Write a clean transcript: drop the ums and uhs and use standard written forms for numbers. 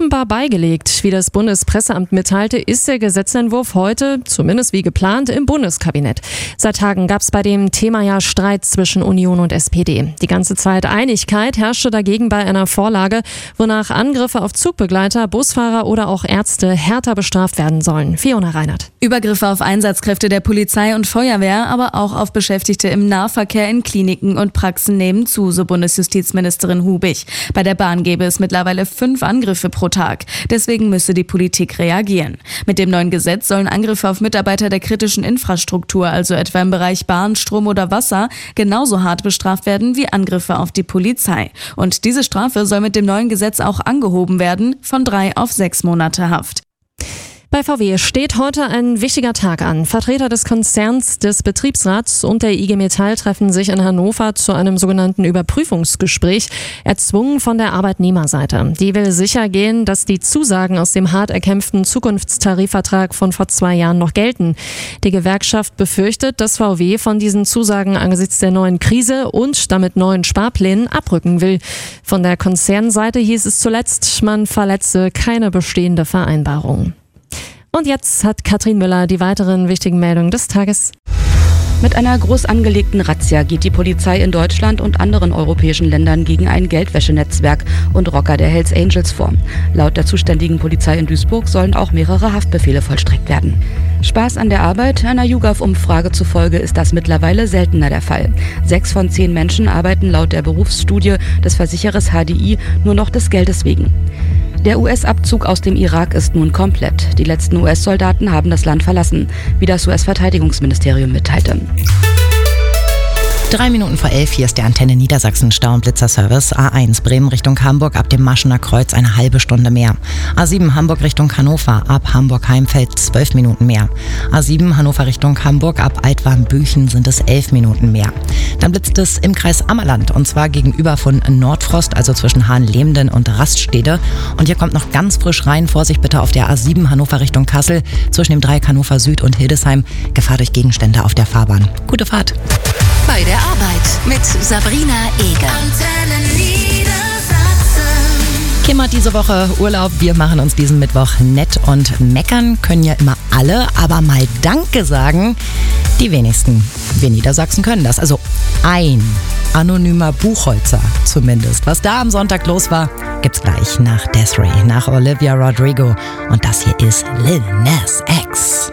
offenbar beigelegt. Wie das Bundespresseamt mitteilte, ist der Gesetzentwurf heute, zumindest wie geplant, im Bundeskabinett. Seit Tagen gab es bei dem Thema ja Streit zwischen Union und SPD. Die ganze Zeit Einigkeit herrschte dagegen bei einer Vorlage, wonach Angriffe auf Zugbegleiter, Busfahrer oder auch Ärzte härter bestraft werden sollen. Fiona Reinert. Übergriffe auf Einsatzkräfte der Polizei und Feuerwehr, aber auch auf Beschäftigte im Nahverkehr in Kliniken und Praxen nehmen zu, so Bundesjustizministerin Hubig. Bei der Bahn gäbe es mittlerweile 5 Angriffe pro Tag. Deswegen müsse die Politik reagieren. Mit dem neuen Gesetz sollen Angriffe auf Mitarbeiter der kritischen Infrastruktur, also etwa im Bereich Bahn, Strom oder Wasser, genauso hart bestraft werden wie Angriffe auf die Polizei. Und diese Strafe soll mit dem neuen Gesetz auch angehoben werden, von 3 auf 6 Monate Haft. Bei VW steht heute ein wichtiger Tag an. Vertreter des Konzerns, des Betriebsrats und der IG Metall treffen sich in Hannover zu einem sogenannten Überprüfungsgespräch, erzwungen von der Arbeitnehmerseite. Die will sicher gehen, dass die Zusagen aus dem hart erkämpften Zukunftstarifvertrag von vor 2 Jahren noch gelten. Die Gewerkschaft befürchtet, dass VW von diesen Zusagen angesichts der neuen Krise und damit neuen Sparplänen abrücken will. Von der Konzernseite hieß es zuletzt, man verletze keine bestehende Vereinbarung. Und jetzt hat Katrin Müller die weiteren wichtigen Meldungen des Tages. Mit einer groß angelegten Razzia geht die Polizei in Deutschland und anderen europäischen Ländern gegen ein Geldwäschenetzwerk und Rocker der Hells Angels vor. Laut der zuständigen Polizei in Duisburg sollen auch mehrere Haftbefehle vollstreckt werden. Spaß an der Arbeit? Einer YouGov-Umfrage zufolge ist das mittlerweile seltener der Fall. 6 von 10 Menschen arbeiten laut der Berufsstudie des Versicherers HDI nur noch des Geldes wegen. Der US-Abzug aus dem Irak ist nun komplett. Die letzten US-Soldaten haben das Land verlassen, wie das US-Verteidigungsministerium mitteilte. 3 Minuten vor 11, hier ist der Antenne Niedersachsen Stau- und Blitzerservice. A1 Bremen Richtung Hamburg ab dem Maschener Kreuz eine halbe Stunde mehr. A7 Hamburg Richtung Hannover ab Hamburg-Heimfeld 12 Minuten mehr. A7 Hannover Richtung Hamburg ab Altwarmbüchen sind es 11 Minuten mehr. Dann blitzt es im Kreis Ammerland und zwar gegenüber von Nordfrost, also zwischen Hahnlemden und Raststede. Und hier kommt noch ganz frisch rein. Vorsicht bitte auf der A7 Hannover Richtung Kassel zwischen dem Dreieck Hannover Süd und Hildesheim. Gefahr durch Gegenstände auf der Fahrbahn. Gute Fahrt. Bei der Arbeit mit Sabrina Eger. Kim hat diese Woche Urlaub. Wir machen uns diesen Mittwoch nett und meckern können ja immer alle, aber mal Danke sagen, die wenigsten. Wir Niedersachsen können das. Also ein anonymer Buchholzer zumindest. Was da am Sonntag los war, gibt's gleich nach Desiree, nach Olivia Rodrigo. Und das hier ist Lil Nas X.